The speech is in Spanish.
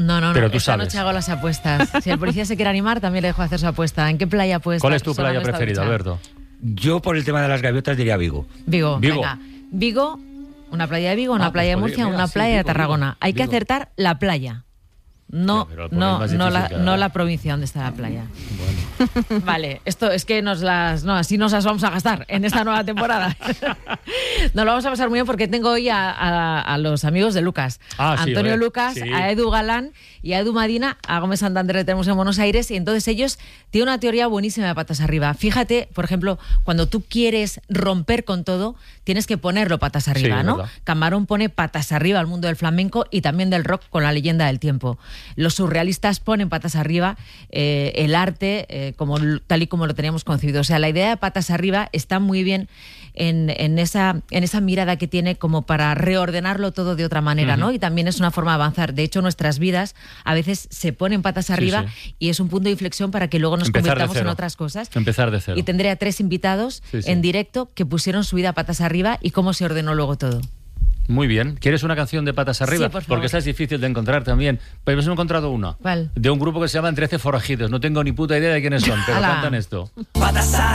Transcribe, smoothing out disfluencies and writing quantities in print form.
No, Pero tú esta sabes. noche hago las apuestas. Si el policía se quiere animar, también le dejo hacer su apuesta. ¿En qué playa puedes ¿Cuál estar es tu playa solamente esta preferida, ducha? Alberto? Yo, por el tema de las gaviotas, diría Vigo. Vigo, Vigo. venga. Vigo, una playa de Vigo, una Ah, playa de pues Murcia, mira, una sí, playa de Vigo, Tarragona. Vigo, Hay que Vigo. acertar la playa. No, Ya, pero el problema no, es no, difícil cada no vez. la provincia donde está la playa. Bueno. Vale, esto es que así nos las vamos a gastar en esta nueva temporada. Nos lo vamos a pasar muy bien porque tengo hoy a los amigos de Lucas. Ah, sí, Antonio hombre. Lucas, Sí. a Edu Galán y a Edu Madina. A Gómez Santander le tenemos en Buenos Aires y entonces ellos tienen una teoría buenísima de patas arriba. Fíjate, por ejemplo, cuando tú quieres romper con todo, tienes que ponerlo patas arriba, es ¿no? verdad. Camarón pone patas arriba al mundo del flamenco y también del rock con La leyenda del tiempo. Los surrealistas ponen patas arriba el arte tal y como lo teníamos concebido. O sea, la idea de patas arriba está muy bien en esa mirada que tiene como para reordenarlo todo de otra manera, ¿no? Y también es una forma de avanzar. De hecho, nuestras vidas a veces se ponen patas arriba y es un punto de inflexión para que luego nos Empezar de convirtamos en cero. otras cosas. Empezar de cero. Y tendré a 3 invitados Sí, sí. en directo que pusieron su vida patas arriba y cómo se ordenó luego todo. Muy bien. ¿Quieres una canción de patas arriba? Sí, por favor. Porque esta es difícil de encontrar también. Pero hemos encontrado una. ¿Cuál? De un grupo que se llama 13 Forajidos. No tengo ni puta idea de quiénes son, pero ¡Hala! cantan esto.